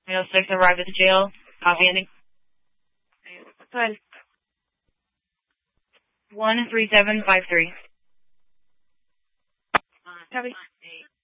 306 arrived at the jail. Copy ending. Go ahead. 13753. Copy.